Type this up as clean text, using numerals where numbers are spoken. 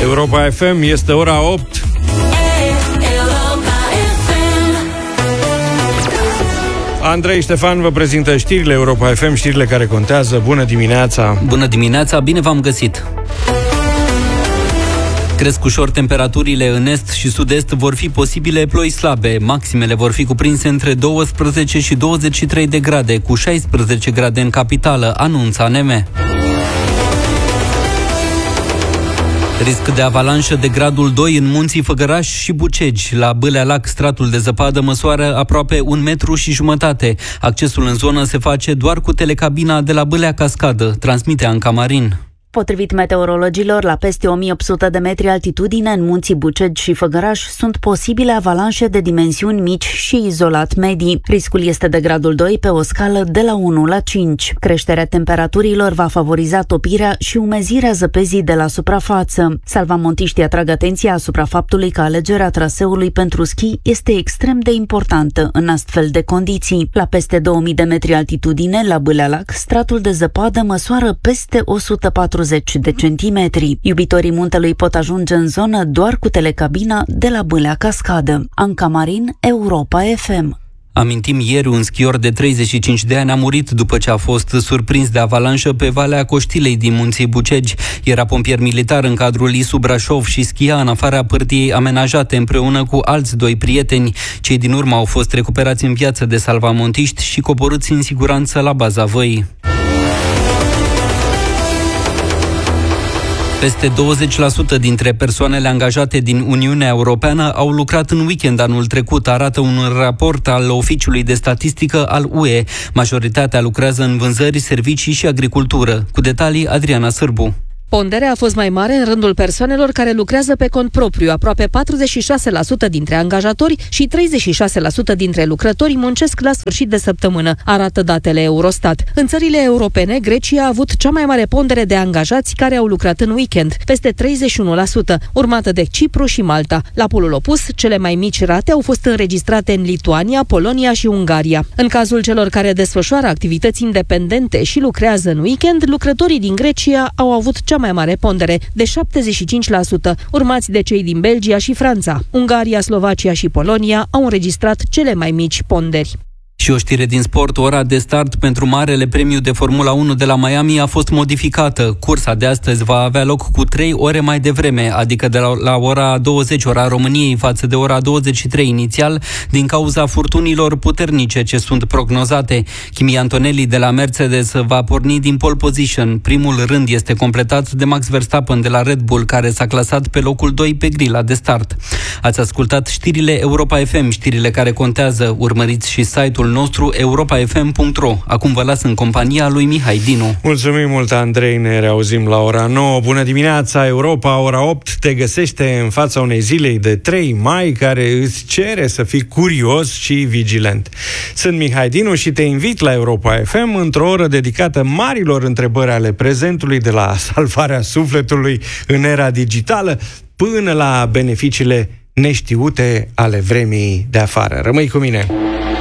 Europa FM, este ora 8. Andrei Ștefan vă prezintă știrile Europa FM, știrile care contează. Bună dimineața! Bună dimineața, bine v-am găsit! Cresc ușor temperaturile în est și sud-est, vor fi posibile ploi slabe. Maximele vor fi cuprinse între 12 și 23 de grade, cu 16 grade în capitală, anunță ANM. Risc de avalanșă de gradul 2 în munții Făgăraș și Bucegi. La Bâlea Lac, stratul de zăpadă măsoară aproape 1,5 metri. Accesul în zonă se face doar cu telecabina de la Bâlea Cascadă, transmite Anca Marin. Potrivit meteorologilor, la peste 1800 de metri altitudine, în munții Bucegi și Făgăraș, sunt posibile avalanșe de dimensiuni mici și izolat medii. Riscul este de gradul 2 pe o scală de la 1 la 5. Creșterea temperaturilor va favoriza topirea și umezirea zăpezii de la suprafață. Salvamontiștii atrag atenția asupra faptului că alegerea traseului pentru schi este extrem de importantă în astfel de condiții. La peste 2000 de metri altitudine, la Bâlea Lac, stratul de zăpadă măsoară peste 140 de centimetri. Iubitorii muntelui pot ajunge în zonă doar cu telecabina de la Bâlea Cascadă. Anca Marin, Europa FM. Amintim, ieri un schior de 35 de ani a murit după ce a fost surprins de avalanșă pe Valea Coștilei din munții Bucegi. Era pompier militar în cadrul ISU Brașov și schia în afara pârtiei amenajate împreună cu alți 2 prieteni. Cei din urmă au fost recuperați în viață de salvamontiști și coborâți în siguranță la baza văii. Peste 20% dintre persoanele angajate din Uniunea Europeană au lucrat în weekend anul trecut, arată un raport al Oficiului de Statistică al UE. Majoritatea lucrează în vânzări, servicii și agricultură. Cu detalii, Adriana Sârbu. Ponderea a fost mai mare în rândul persoanelor care lucrează pe cont propriu. Aproape 46% dintre angajatori și 36% dintre lucrători muncesc la sfârșit de săptămână, arată datele Eurostat. În țările europene, Grecia a avut cea mai mare pondere de angajați care au lucrat în weekend, peste 31%, urmată de Cipru și Malta. La polul opus, cele mai mici rate au fost înregistrate în Lituania, Polonia și Ungaria. În cazul celor care desfășoară activități independente și lucrează în weekend, lucrătorii din Grecia au avut cea mai mare pondere, de 75%, urmați de cei din Belgia și Franța. Ungaria, Slovacia și Polonia au înregistrat cele mai mici ponderi. Și o știre din sport, ora de start pentru Marele Premiu de Formula 1 de la Miami a fost modificată. Cursa de astăzi va avea loc cu 3 ore mai devreme, adică de la ora 20, ora României, față de ora 23 inițial, din cauza furtunilor puternice ce sunt prognozate. Kimi Antonelli de la Mercedes va porni din pole position. Primul rând este completat de Max Verstappen de la Red Bull, care s-a clasat pe locul 2 pe grila de start. Ați ascultat știrile Europa FM, știrile care contează. Urmăriți și site-ul nostru europafm.ro. Acum vă las în compania lui Mihai Dinu. Mulțumim mult, Andrei, ne reauzim la ora 9. Bună dimineața, Europa, ora 8 te găsește în fața unei zilei de 3 mai care îți cere să fii curios și vigilent. Sunt Mihai Dinu și te invit la Europa FM într-o oră dedicată marilor întrebări ale prezentului, de la salvarea sufletului în era digitală până la beneficiile neștiute ale vremii de afară. Rămâi cu mine!